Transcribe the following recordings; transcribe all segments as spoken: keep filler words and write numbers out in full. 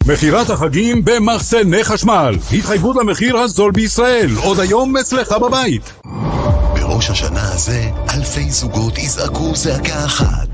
מחירת החגים במחסני חשמל. התחייבות למחיר הזול בישראל. עוד היום אצלך בבית. בראש השנה הזה, אלפי זוגות יזעקו זעקה אחת.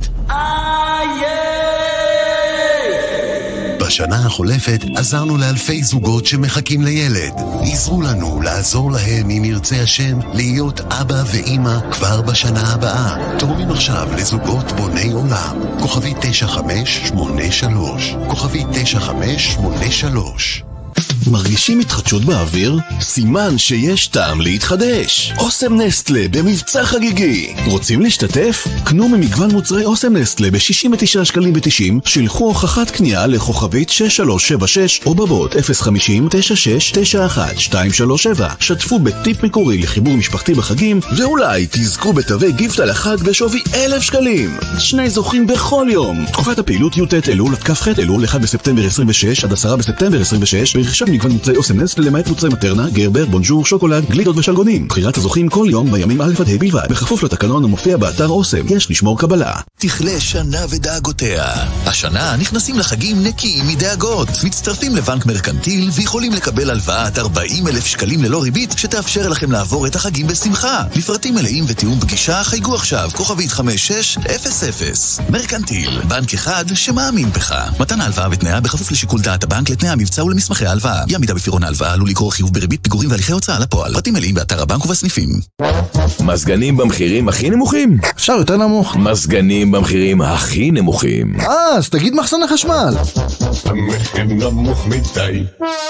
בשנה החולפת עזרנו לאלפי זוגות שמחכים לילד. עזרו לנו לעזור להם, אם ירצה השם, להיות אבא ואמא כבר בשנה הבאה. תורמים עכשיו לזוגות בוני עולם. כוכבי תשע חמש שמונה שלוש. כוכבי תשע חמש שמונה שלוש. מרגישים התחדשות באוויר? סימן שיש טעם להתחדש. אוסם נסטלה במבצע חגיגי. רוצים להשתתף? קנו ממגוון מוצרי אוסם נסטלה ב-שישים ותשעה שקלים ותשעים, שילחו הוכחת קנייה לכוכבית שש שלוש שבע שש או בבוט אפס חמישים תשע שש תשע אחת שתיים שלוש שבע. שתפו בטיפ מקורי לחיבור משפחתי בחגים, ואולי תזכו בתווי גיפט על החג בשווי אלף שקלים. שני זוכים בכל יום. תקופת הפעילות י"ט אלול עד כ"ח אלול, אחד בספטמבר עשרים ושש עד עשרה בספטמבר עשרים ושש, ברכישת מגוון מוצרי אוסם נסטלה למעט מוצרי מטרנה, גרבר, בונז'ור, שוקולד, גלידות ושלגונים. בחירת הזוכים כל יום בימים א' עד ה' בלבד, בכפוף לתקנון המופיע באתר אוסם. יש לשמור קבלה. תכלה שנה ודאגותיה. השנה נכנסים לחגים נקיים מדאגות. מצטרפים לבנק מרקנטיל ויכולים לקבל הלוואה עד ארבעים אלף שקלים ללא ריבית, שתאפשר לכם לעבור את החגים בשמחה. לפרטים מלאים ותיאום פגישה חייגו עכשיו כוכבית חמש שש אפס אפס. מרקנטיל, בנק אחד שמאמין בך. מתן ההלוואה ותנאיה בכפוף לשיקול דעת הבנק, לתנאי המבצע ולמסמכי ההלוואה. עמידה בפירעון ההלוואה עלול לקרוא חיוב בריבית פיגורים והליכי הוצאה לפועל. פרטים מלאים באתר הבנק ובסניפים. מזגנים במחירים הכי נמוכים? אפשר יותר נמוך. מזגנים במחירים הכי נמוכים. אה, אז תגיד מחסן החשמל. המחיר נמוך מדי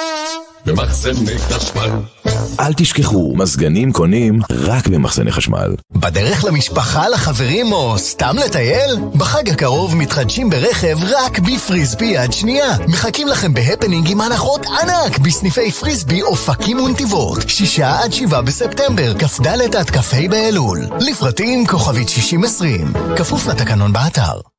במחסני חשמל. אל תשכחו, מזגנים קונים רק במחסני חשמל. בדרך למשפחה, לחברים או סתם לטייל? בחג הקרוב מתחדשים ברכב רק בפריסבי יד שנייה. מחכים לכם בהפנינג עם הנחות ענק בסניפי פריסבי אופקים ונתיבות. שישה עד שבעה בספטמבר, כ"ד עד כ"ה באלול. לפרטים כוכבית שישים עשרים. כפוף לתקנון באתר.